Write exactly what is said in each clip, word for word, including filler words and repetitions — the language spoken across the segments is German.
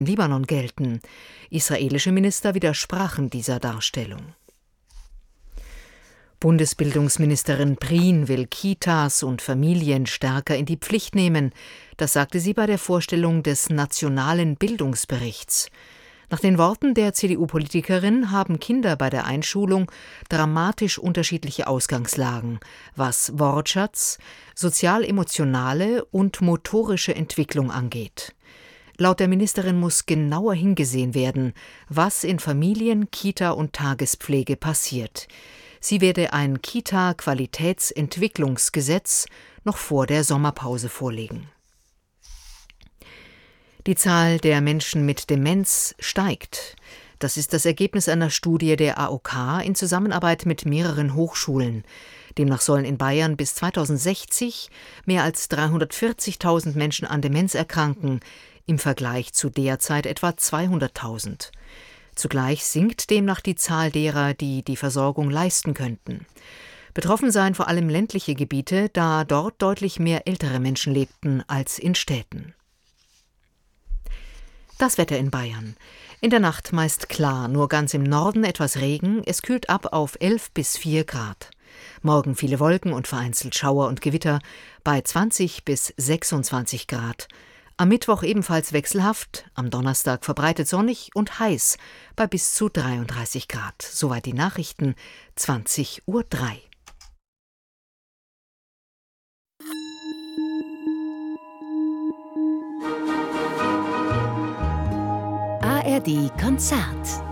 Libanon gelten. Israelische Minister widersprachen dieser Darstellung. Bundesbildungsministerin Prien will Kitas und Familien stärker in die Pflicht nehmen. Das sagte sie bei der Vorstellung des Nationalen Bildungsberichts. Nach den Worten der C D U-Politikerin haben Kinder bei der Einschulung dramatisch unterschiedliche Ausgangslagen, was Wortschatz, sozial-emotionale und motorische Entwicklung angeht. Laut der Ministerin muss genauer hingesehen werden, was in Familien, Kita und Tagespflege passiert. Sie werde ein Kita-Qualitätsentwicklungsgesetz noch vor der Sommerpause vorlegen. Die Zahl der Menschen mit Demenz steigt. Das ist das Ergebnis einer Studie der A O K in Zusammenarbeit mit mehreren Hochschulen. Demnach sollen in Bayern bis zweitausendsechzig mehr als dreihundertvierzigtausend Menschen an Demenz erkranken, im Vergleich zu derzeit etwa zweihunderttausend. Zugleich sinkt demnach die Zahl derer, die die Versorgung leisten könnten. Betroffen seien vor allem ländliche Gebiete, da dort deutlich mehr ältere Menschen lebten als in Städten. Das Wetter in Bayern. In der Nacht meist klar, nur ganz im Norden etwas Regen, es kühlt ab auf elf bis vier Grad. Morgen viele Wolken und vereinzelt Schauer und Gewitter bei zwanzig bis sechsundzwanzig Grad. Am Mittwoch ebenfalls wechselhaft, am Donnerstag verbreitet sonnig und heiß bei bis zu dreiunddreißig Grad. Soweit die Nachrichten, zwanzig Uhr drei. A R D Konzert.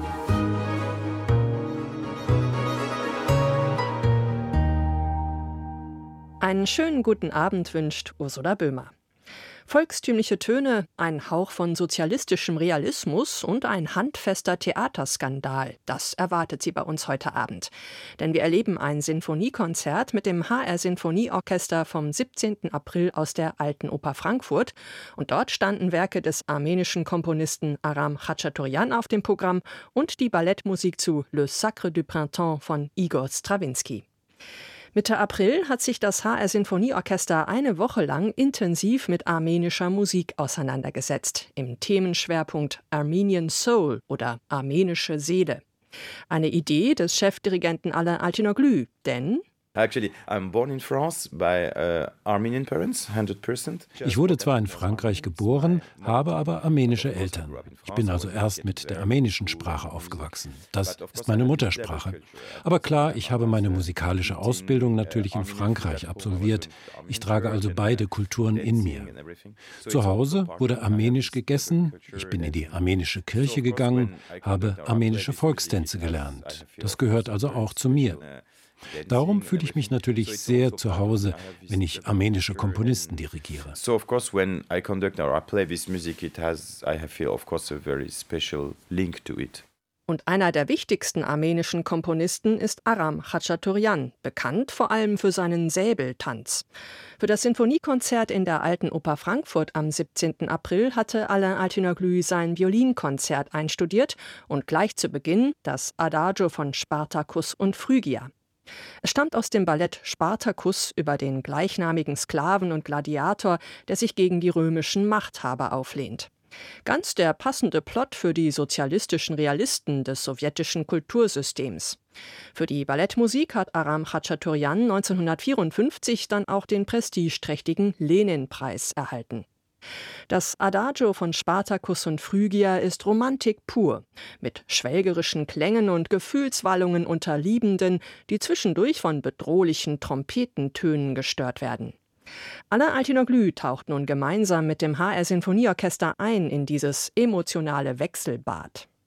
Einen schönen guten Abend wünscht Ursula Böhmer. Volkstümliche Töne, ein Hauch von sozialistischem Realismus und ein handfester Theaterskandal, das erwartet Sie bei uns heute Abend. Denn wir erleben ein Sinfoniekonzert mit dem H R Sinfonieorchester vom siebzehnten April aus der Alten Oper Frankfurt. Und dort standen Werke des armenischen Komponisten Aram Khachaturian auf dem Programm und die Ballettmusik zu Le Sacre du Printemps von Igor Strawinsky. Mitte April hat sich das H R Sinfonieorchester eine Woche lang intensiv mit armenischer Musik auseinandergesetzt, im Themenschwerpunkt Armenian Soul oder armenische Seele. Eine Idee des Chefdirigenten Alain Altinoglu, denn Actually, I'm born in France by uh, Armenian parents, hundred percent. Ich wurde zwar in Frankreich geboren, habe aber armenische Eltern. Ich bin also erst mit der armenischen Sprache aufgewachsen. Das ist meine Muttersprache. Aber klar, ich habe meine musikalische Ausbildung natürlich in Frankreich absolviert. Ich trage also beide Kulturen in mir. Zu Hause wurde armenisch gegessen. Ich bin in die armenische Kirche gegangen, habe armenische Volkstänze gelernt. Das gehört also auch zu mir. Darum fühle ich mich natürlich sehr zu Hause, wenn ich armenische Komponisten dirigiere. So of course when I conduct or I play this music, it has I feel of course a very special link to it. Und einer der wichtigsten armenischen Komponisten ist Aram Khachaturian, bekannt vor allem für seinen Säbeltanz. Für das Sinfoniekonzert in der Alten Oper Frankfurt am siebzehnten April hatte Alain Altinoglu sein Violinkonzert einstudiert und gleich zu Beginn das Adagio von Spartacus und Phrygia. Es stammt aus dem Ballett Spartacus über den gleichnamigen Sklaven und Gladiator, der sich gegen die römischen Machthaber auflehnt. Ganz der passende Plot für die sozialistischen Realisten des sowjetischen Kultursystems. Für die Ballettmusik hat Aram Khachaturian neunzehnhundertvierundfünfzig dann auch den prestigeträchtigen Lenin-Preis erhalten. Das Adagio von Spartacus und Phrygia ist Romantik pur, mit schwelgerischen Klängen und Gefühlswallungen unter Liebenden, die zwischendurch von bedrohlichen Trompetentönen gestört werden. Alain Altinoglu taucht nun gemeinsam mit dem H R Sinfonieorchester ein in dieses emotionale Wechselbad.